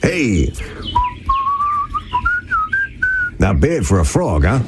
Hey. Not bad for a frog, huh?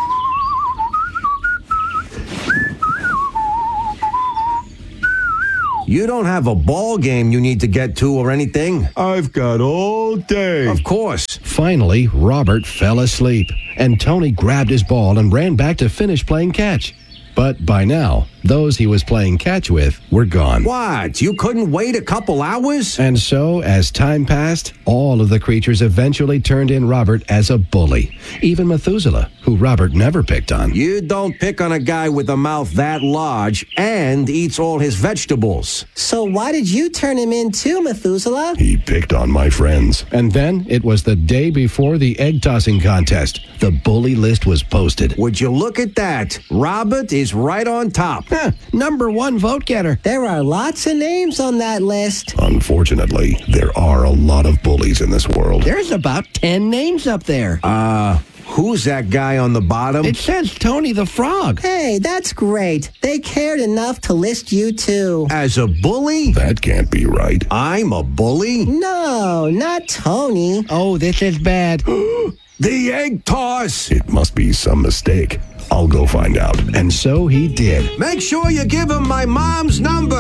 You don't have a ball game you need to get to or anything? I've got all day. Of course. Finally, Robert fell asleep, and Tony grabbed his ball and ran back to finish playing catch. But by now, those he was playing catch with were gone. What? You couldn't wait a couple hours? And so, as time passed, all of the creatures eventually turned in Robert as a bully. Even Methuselah, who Robert never picked on. You don't pick on a guy with a mouth that large and eats all his vegetables. So why did you turn him in too, Methuselah? He picked on my friends. And then it was the day before the egg tossing contest. The bully list was posted. Would you look at that? Robert is right on top. Number one vote getter. There are lots of names on that list. Unfortunately, there are a lot of bullies in this world. There's about 10 names up there. Who's that guy on the bottom? It says Tony the Frog. Hey, that's great. They cared enough to list you too. As a bully? That can't be right. I'm a bully? No, not Tony. Oh, this is bad. The egg toss! It must be some mistake. I'll go find out. And so he did. Make sure you give him my mom's number.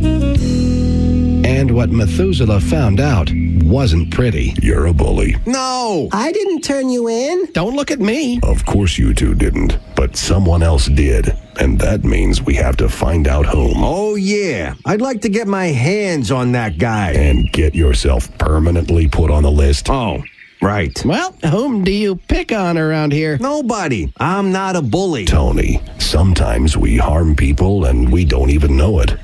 And what Methuselah found out wasn't pretty. You're a bully. No! I didn't turn you in. Don't look at me. Of course you two didn't, but someone else did. And that means we have to find out whom. Oh, yeah. I'd like to get my hands on that guy. And get yourself permanently put on the list. Oh, right. Well, whom do you pick on around here? Nobody. I'm not a bully. Tony, sometimes we harm people and we don't even know it.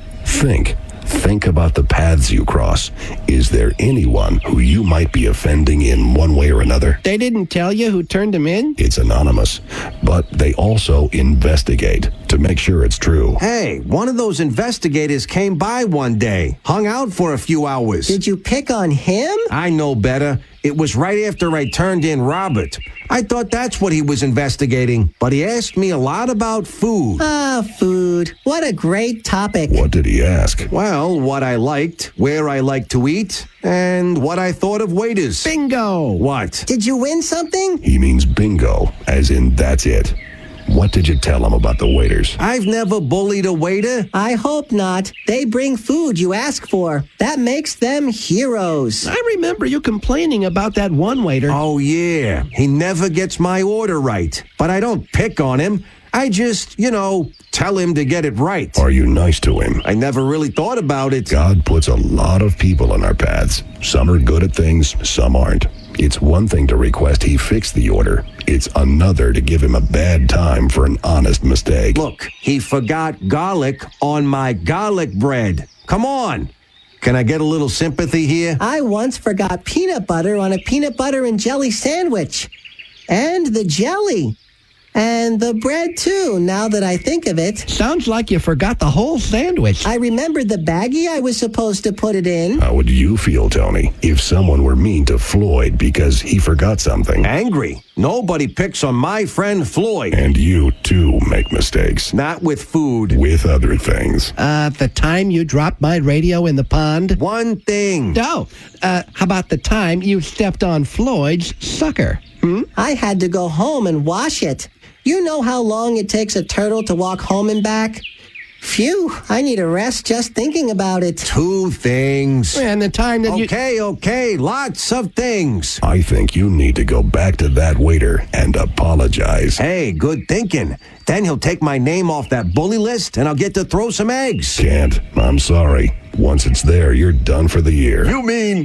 Think about the paths you cross. Is there anyone who you might be offending in one way or another? They didn't tell you who turned him in? It's anonymous, but they also investigate to make sure it's true. Hey, one of those investigators came by one day, hung out for a few hours. Did you pick on him? I know better. It was right after I turned in Robert. I thought that's what he was investigating, but he asked me a lot about food. Ah, food. What a great topic. What did he ask? Well, what I liked, where I liked to eat, and what I thought of waiters. Bingo! What? Did you win something? He means bingo, as in that's it. What did you tell him about the waiters? I've never bullied a waiter. I hope not. They bring food you ask for. That makes them heroes. I remember you complaining about that one waiter. Oh, yeah. He never gets my order right. But I don't pick on him. I just, tell him to get it right. Are you nice to him? I never really thought about it. God puts a lot of people in our paths. Some are good at things, some aren't. It's one thing to request he fix the order. It's another to give him a bad time for an honest mistake. Look, he forgot garlic on my garlic bread. Come on. Can I get a little sympathy here? I once forgot peanut butter on a peanut butter and jelly sandwich. And the jelly. And the bread, too, now that I think of it. Sounds like you forgot the whole sandwich. I remembered the baggie I was supposed to put it in. How would you feel, Tony, if someone were mean to Floyd because he forgot something? Angry. Nobody picks on my friend Floyd. And you, too, make mistakes. Not with food. With other things. The time you dropped my radio in the pond? One thing. Oh, how about the time you stepped on Floyd's sucker? I had to go home and wash it. You know how long it takes a turtle to walk home and back? Phew, I need a rest just thinking about it. Two things. And the time that Okay, lots of things. I think you need to go back to that waiter and apologize. Hey, good thinking. Then he'll take my name off that bully list and I'll get to throw some eggs. Can't. I'm sorry. Once it's there, you're done for the year. You mean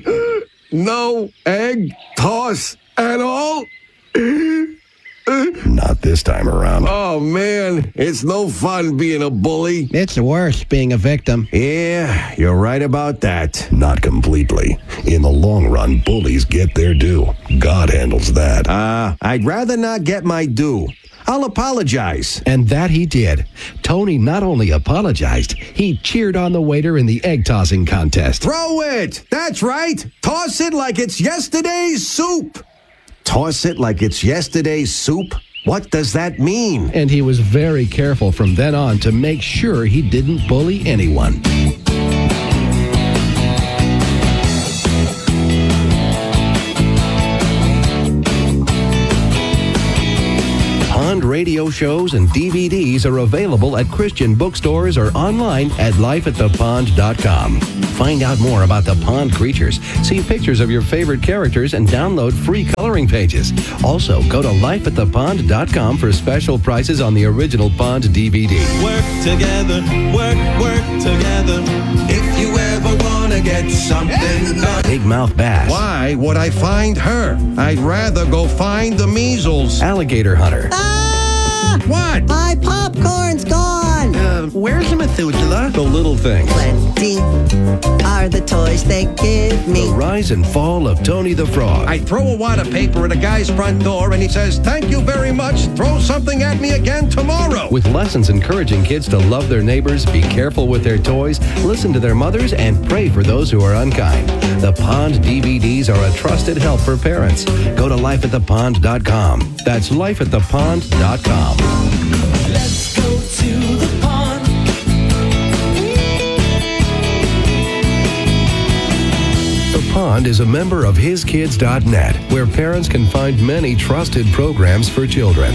no egg toss at all? Not this time around. Oh, man, it's no fun being a bully. It's worse being a victim. Yeah, you're right about that. Not completely. In the long run, bullies get their due. God handles that. I'd rather not get my due. I'll apologize. And that he did. Tony not only apologized, he cheered on the waiter in the egg tossing contest. Throw it! That's right! Toss it like it's yesterday's soup! Toss it like it's yesterday's soup? What does that mean? And he was very careful from then on to make sure he didn't bully anyone. radio shows and DVDs are available at Christian bookstores or online at lifeatthepond.com. Find out more about the pond creatures, see pictures of your favorite characters, and download free coloring pages. Also, go to lifeatthepond.com for special prices on the original Pond DVD. Work together, work together. If you ever want to get something done. Big Mouth Bass. Why would I find her? I'd rather go find the measles. Alligator Hunter. Ah! What? My popcorn's gone! Where's the Methuselah? The Little Things. Plenty are the toys they give me. The Rise and Fall of Tony the Frog. I throw a wad of paper at a guy's front door and he says, "Thank you very much. Throw something at me again tomorrow." With lessons encouraging kids to love their neighbors, be careful with their toys, listen to their mothers, and pray for those who are unkind. The Pond DVDs are a trusted help for parents. Go to lifeatthepond.com. That's lifeatthepond.com. Let's go to the pond. The Pond is a member of HisKids.net, where parents can find many trusted programs for children.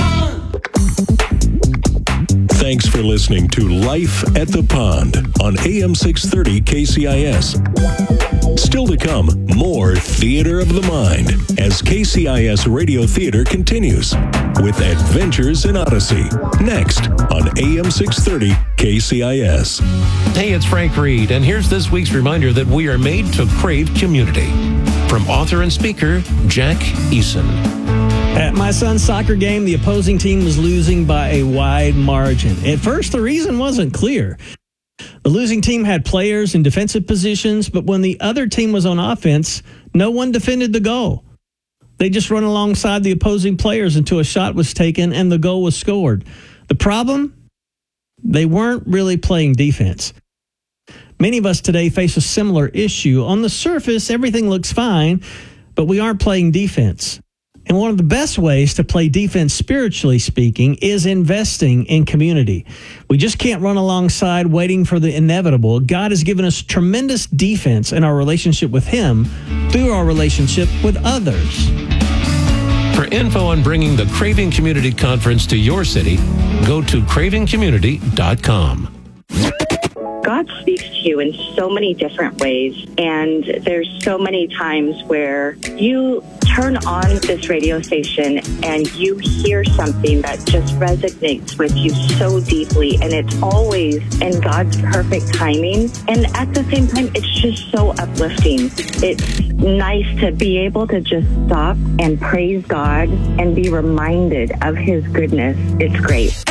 Thanks for listening to Life at the Pond on AM 630 KCIS. Still to come, more Theater of the Mind as KCIS Radio Theater continues with Adventures in Odyssey. Next on AM 630 KCIS. Hey, it's Frank Reed, and here's this week's reminder that we are made to crave community. From author and speaker, Jack Eason. At my son's soccer game, the opposing team was losing by a wide margin. At first, the reason wasn't clear. The losing team had players in defensive positions, but when the other team was on offense, no one defended the goal. They just run alongside the opposing players until a shot was taken and the goal was scored. The problem? They weren't really playing defense. Many of us today face a similar issue. On the surface, everything looks fine, but we aren't playing defense. And one of the best ways to play defense, spiritually speaking, is investing in community. We just can't run alongside waiting for the inevitable. God has given us tremendous defense in our relationship with Him through our relationship with others. For info on bringing the Craving Community Conference to your city, go to cravingcommunity.com. God speaks to you in so many different ways, and there's so many times where you turn on this radio station and you hear something that just resonates with you so deeply, and it's always in God's perfect timing. And at the same time, it's just so uplifting. It's nice to be able to just stop and praise God and be reminded of His goodness. It's great.